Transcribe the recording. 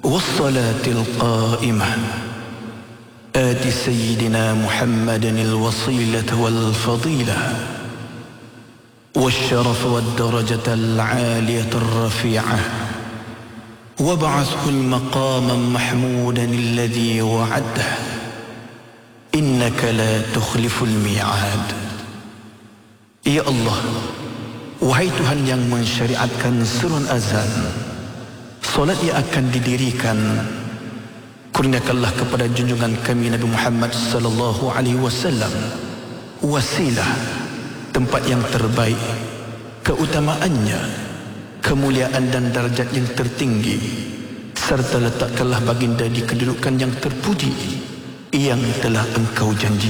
والصلاة القائمة آت سيدنا محمدا الوصيلة والفضيلة والشرف والدرجة العالية الرفيعة وابعثه المقام محمودا الذي وعده إنك لا تخلف الميعاد. Ya Allah, wahai Tuhan yang mensyariatkan surun azan, solat yang akan didirikan, kurniakanlah kepada junjungan kami Nabi Muhammad sallallahu alaihi wasallam wasilah, tempat yang terbaik, keutamaannya, kemuliaan dan darjat yang tertinggi, serta letakkanlah baginda di kedudukan yang terpuji yang telah Engkau janji.